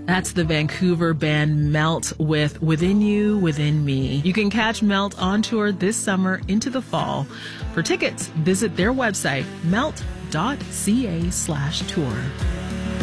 That's the Vancouver band Melt with Within You, Within Me. You can catch Melt on tour this summer into the fall. For tickets, visit their website, melt.ca/tour.